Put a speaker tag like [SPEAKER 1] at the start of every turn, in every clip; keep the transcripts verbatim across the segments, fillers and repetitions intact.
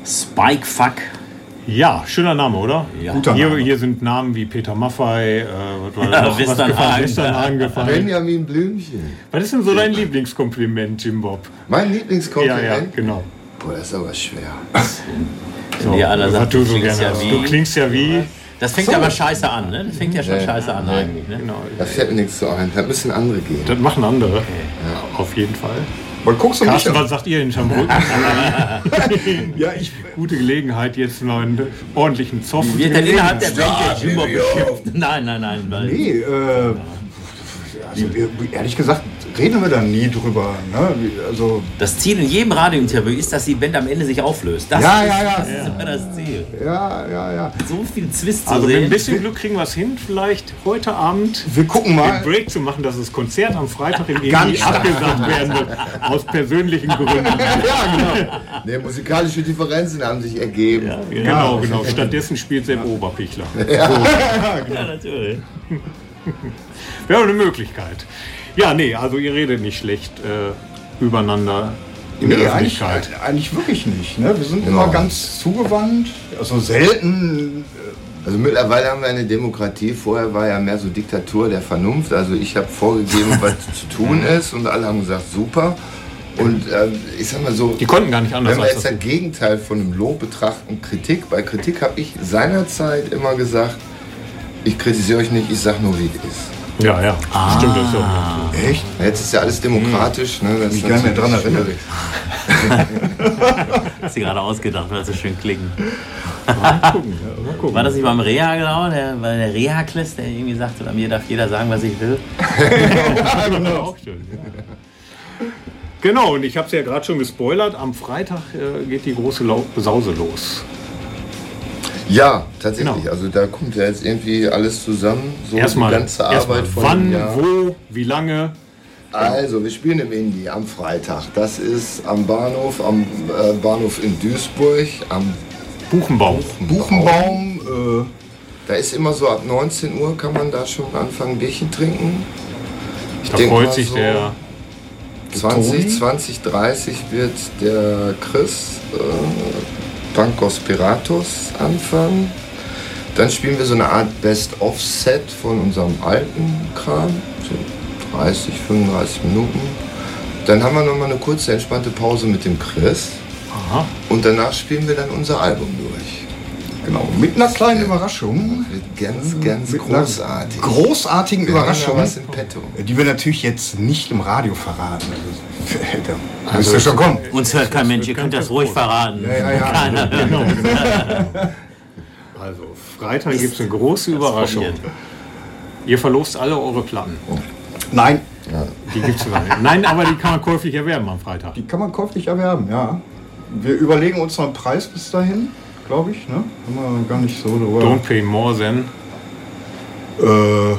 [SPEAKER 1] Spikefuck.
[SPEAKER 2] Ja, schöner Name, oder?
[SPEAKER 1] Ja.
[SPEAKER 2] Guter Name. Hier, hier sind Namen wie Peter Maffay, äh, was war
[SPEAKER 1] Ja,
[SPEAKER 2] noch, was
[SPEAKER 1] Westernhagen.
[SPEAKER 2] Westernhagen gefallen.
[SPEAKER 3] Benjamin Blümchen.
[SPEAKER 2] Was ist denn so dein Lieblingskompliment, Jim Bob?
[SPEAKER 3] Mein
[SPEAKER 2] Ja,
[SPEAKER 3] Lieblingskompliment?
[SPEAKER 2] ja, genau.
[SPEAKER 3] Boah, das ist aber schwer.
[SPEAKER 1] Wenn dir einer
[SPEAKER 2] was
[SPEAKER 1] sagt,
[SPEAKER 2] du
[SPEAKER 1] du
[SPEAKER 2] so
[SPEAKER 1] klingst
[SPEAKER 2] gerne
[SPEAKER 1] ja
[SPEAKER 2] hast.
[SPEAKER 1] wie.
[SPEAKER 2] Du klingst ja wie.
[SPEAKER 1] Das fängt
[SPEAKER 3] So.
[SPEAKER 1] aber scheiße an, ne? Das fängt ja schon
[SPEAKER 3] Nee.
[SPEAKER 1] scheiße an
[SPEAKER 3] Nee.
[SPEAKER 1] eigentlich, ne?
[SPEAKER 2] Genau.
[SPEAKER 3] Da fällt mir nichts zu ein. Da müssen andere gehen.
[SPEAKER 2] Das machen andere. Auf jeden Fall.
[SPEAKER 4] Weil guckst du mich
[SPEAKER 2] Carsten,
[SPEAKER 4] an?
[SPEAKER 2] was sagt ihr hinterm Rücken?
[SPEAKER 4] Ja, ich.
[SPEAKER 2] Gute Gelegenheit, jetzt noch einen ordentlichen Zoff.
[SPEAKER 1] Wird denn innerhalb der Band der Jimbo beschimpft? Nein, nein, nein. Weil
[SPEAKER 4] Nee, äh. Also, ehrlich gesagt, reden wir da nie drüber. Ne? Also,
[SPEAKER 1] das Ziel in jedem Radiointerview ist, dass die Band am Ende sich auflöst. Das
[SPEAKER 4] Ja,
[SPEAKER 1] ist,
[SPEAKER 4] ja, ja.
[SPEAKER 1] Das ist immer das Ziel.
[SPEAKER 4] ja, ja, ja.
[SPEAKER 1] So viel Zwist zu
[SPEAKER 2] Also mit
[SPEAKER 1] sehen.
[SPEAKER 2] ein bisschen Glück kriegen wir es hin, vielleicht heute Abend
[SPEAKER 4] Wir gucken mal.
[SPEAKER 2] den Break zu machen, dass das Konzert am Freitag in
[SPEAKER 4] Ganz
[SPEAKER 2] Indie
[SPEAKER 4] stark.
[SPEAKER 2] abgesagt werden wird. Aus persönlichen Gründen.
[SPEAKER 4] Ja, genau.
[SPEAKER 3] Nee, musikalische Differenzen haben sich ergeben.
[SPEAKER 2] Ja, genau, genau. Stattdessen spielt Sepp Oberpichler.
[SPEAKER 1] Ja, natürlich.
[SPEAKER 2] Wäre eine Möglichkeit. Ja, nee, also ihr redet nicht schlecht äh, übereinander in
[SPEAKER 4] Nee,
[SPEAKER 2] der
[SPEAKER 4] eigentlich,
[SPEAKER 2] Öffentlichkeit.
[SPEAKER 4] eigentlich wirklich nicht. Ne? Wir sind immer ganz zugewandt. Also selten.
[SPEAKER 3] Also mittlerweile haben wir eine Demokratie. Vorher war ja mehr so Diktatur der Vernunft. Also ich habe vorgegeben, was zu tun ist und alle haben gesagt, super. Und ähm, ich sag mal so,
[SPEAKER 2] Die konnten gar nicht anders
[SPEAKER 3] wenn wir
[SPEAKER 2] als
[SPEAKER 3] jetzt
[SPEAKER 2] das.
[SPEAKER 3] das Gegenteil von einem Lob betrachten, Kritik, bei Kritik habe ich seinerzeit immer gesagt, ich kritisiere euch nicht, ich sag nur, wie es ist.
[SPEAKER 2] Ja, ja, stimmt das so.
[SPEAKER 4] Echt?
[SPEAKER 3] Jetzt ist ja alles demokratisch. Ne? Das
[SPEAKER 4] Ich
[SPEAKER 3] ist
[SPEAKER 4] gar nicht mehr dran
[SPEAKER 3] natürlich
[SPEAKER 4] erinnere.
[SPEAKER 3] schwierig.
[SPEAKER 1] Hast du gerade ausgedacht, weil so schön klingen.
[SPEAKER 2] Mal gucken, ja, mal gucken.
[SPEAKER 1] War das nicht beim Reha genau? Der, war der Reha-Klist, der irgendwie sagte, bei mir darf jeder sagen, was ich will.
[SPEAKER 2] Ja, genau. Auch schön, ja. Genau, und ich habe es ja gerade schon gespoilert, am Freitag äh, geht die große Lau- Sause los.
[SPEAKER 3] Ja, tatsächlich.
[SPEAKER 2] Genau.
[SPEAKER 3] Also da kommt ja jetzt irgendwie alles zusammen. So
[SPEAKER 2] Erstmal,
[SPEAKER 3] die ganze
[SPEAKER 2] erstmal
[SPEAKER 3] Arbeit von
[SPEAKER 2] wann,
[SPEAKER 3] dem Jahr.
[SPEAKER 2] wo, wie lange.
[SPEAKER 3] Also, wir spielen im Indie am Freitag. Das ist am Bahnhof, am äh, Bahnhof in Duisburg, am
[SPEAKER 2] Buchenbaum.
[SPEAKER 4] Buchenbaum. Äh,
[SPEAKER 3] Da ist immer so ab neunzehn Uhr kann man da schon anfangen, Bierchen trinken. Ich
[SPEAKER 2] Da
[SPEAKER 3] denk
[SPEAKER 2] freut
[SPEAKER 3] mal
[SPEAKER 2] sich
[SPEAKER 3] so
[SPEAKER 2] der.
[SPEAKER 3] zwanzig, zwanzig, dreißig wird der Chris äh, Pankos Piratus anfangen. Dann spielen wir so eine Art Best-of-Set von unserem alten Kram. So dreißig, fünfunddreißig Minuten. Dann haben wir noch mal eine kurze, entspannte Pause mit dem Chris.
[SPEAKER 2] Aha.
[SPEAKER 3] Und danach spielen wir dann unser Album durch.
[SPEAKER 4] genau, mit einer kleinen Überraschung.
[SPEAKER 3] Wird ganz, ganz
[SPEAKER 4] Mit einer
[SPEAKER 3] großartig.
[SPEAKER 4] großartigen
[SPEAKER 3] Wir haben da
[SPEAKER 4] Überraschung.
[SPEAKER 3] was in petto.
[SPEAKER 4] Die wir natürlich jetzt nicht im Radio verraten. Also, da
[SPEAKER 2] Also
[SPEAKER 4] müsste schon kommen.
[SPEAKER 1] Uns hört kein Mensch, ihr könnt das ruhig verraten.
[SPEAKER 4] Ja, ja, ja.
[SPEAKER 1] Keiner hört.
[SPEAKER 2] Genau. Also, Freitag gibt es eine große Überraschung.
[SPEAKER 1] probiert.
[SPEAKER 2] Ihr verlost alle eure Platten.
[SPEAKER 4] Nein,
[SPEAKER 2] Die gibt's gar nicht. Nein, aber die kann man käuflich erwerben am Freitag.
[SPEAKER 4] die kann man käuflich erwerben, ja. Wir überlegen uns noch einen Preis bis dahin, glaube ich. Ne? Haben wir gar nicht so drüber.
[SPEAKER 2] Don't pay more than.
[SPEAKER 4] Äh,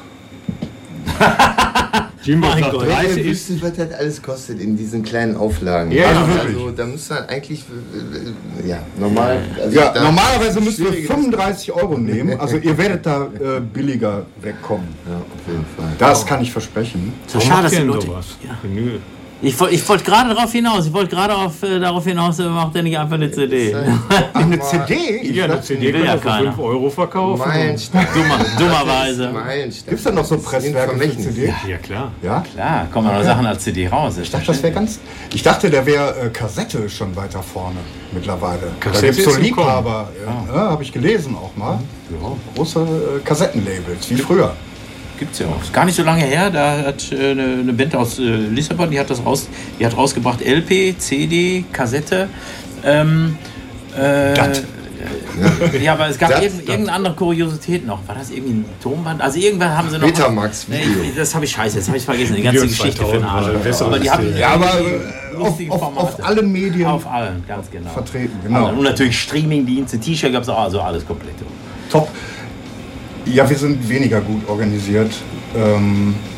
[SPEAKER 2] Jimbo
[SPEAKER 1] Mein
[SPEAKER 2] sagt
[SPEAKER 1] Gott.
[SPEAKER 3] Wenn ihr
[SPEAKER 2] dreißig ist.
[SPEAKER 3] wüsstet, was das alles kostet in diesen kleinen Auflagen.
[SPEAKER 2] Ja,
[SPEAKER 3] also,
[SPEAKER 2] ja,
[SPEAKER 4] wirklich.
[SPEAKER 3] also da müsste man eigentlich, äh, ja, normal. Also
[SPEAKER 4] ja,
[SPEAKER 3] da-
[SPEAKER 4] normalerweise müssen wir
[SPEAKER 3] schwierig.
[SPEAKER 4] fünfunddreißig Euro nehmen. Also ihr werdet da äh, billiger wegkommen.
[SPEAKER 3] Ja, auf jeden Fall.
[SPEAKER 4] Das kann ich versprechen.
[SPEAKER 1] So
[SPEAKER 2] Warum
[SPEAKER 1] schade,
[SPEAKER 2] macht
[SPEAKER 1] dass
[SPEAKER 2] ihr
[SPEAKER 1] die
[SPEAKER 2] denn
[SPEAKER 1] Leute.
[SPEAKER 2] sowas?
[SPEAKER 1] Ja.
[SPEAKER 2] Vinyl.
[SPEAKER 1] Ich, woll- ich wollte gerade darauf hinaus. Ich wollte gerade auf, äh, darauf hinaus, äh, macht er nicht einfach eine C D.
[SPEAKER 4] Eine C D? Ich
[SPEAKER 2] Ja, eine
[SPEAKER 4] dachte,
[SPEAKER 2] C D
[SPEAKER 1] will
[SPEAKER 2] könnt
[SPEAKER 1] ja
[SPEAKER 2] ihr für
[SPEAKER 1] keiner.
[SPEAKER 2] fünf Euro verkaufen.
[SPEAKER 3] Meilenstein.
[SPEAKER 1] Dummer, dummerweise.
[SPEAKER 3] Meilenstein.
[SPEAKER 4] Gibt's da noch so
[SPEAKER 3] Das ist
[SPEAKER 4] Presswerke für
[SPEAKER 3] Vermächtnis.
[SPEAKER 4] C D?
[SPEAKER 2] Ja, klar.
[SPEAKER 4] Ja?
[SPEAKER 1] Klar, kommen noch Sachen als C D raus.
[SPEAKER 4] Ich dachte, das wäre ganz. Ich dachte, der wäre äh, Kassette schon weiter vorne mittlerweile.
[SPEAKER 2] Kassette
[SPEAKER 4] da gibt es
[SPEAKER 2] ist
[SPEAKER 4] so
[SPEAKER 2] im
[SPEAKER 4] Liebhaber, ja, ja, habe ich gelesen auch mal. Große äh, Kassettenlabels, wie früher.
[SPEAKER 1] Gibt's ja auch. Ist gar nicht so lange her, da hat äh, eine, eine Band aus äh, Lissabon, die hat das raus, die hat rausgebracht L P, C D, Kassette. Ähm, äh,
[SPEAKER 4] Dat.
[SPEAKER 1] ja, aber es gab
[SPEAKER 3] Dat,
[SPEAKER 1] irgend,
[SPEAKER 3] dat.
[SPEAKER 1] irgendeine andere Kuriosität noch. War das irgendwie ein Tonband? Also irgendwann haben sie noch.
[SPEAKER 3] Betamax
[SPEAKER 1] Nee,
[SPEAKER 3] Video.
[SPEAKER 1] ich- das habe ich scheiße, jetzt habe ich vergessen. Die ganze
[SPEAKER 2] Video
[SPEAKER 1] Geschichte für den Arsch.
[SPEAKER 2] zweitausend, also
[SPEAKER 1] Aber die
[SPEAKER 2] besseres
[SPEAKER 1] haben
[SPEAKER 2] System.
[SPEAKER 4] Ja, aber äh, auf,
[SPEAKER 1] lustige
[SPEAKER 4] auf,
[SPEAKER 1] Formate.
[SPEAKER 4] auf allen Medien
[SPEAKER 1] Auf allen, ganz genau.
[SPEAKER 4] vertreten, genau.
[SPEAKER 1] Und natürlich Streamingdienste, T-Shirt gab es auch, also alles komplett.
[SPEAKER 4] Top. Ja, wir sind weniger gut organisiert. Ähm,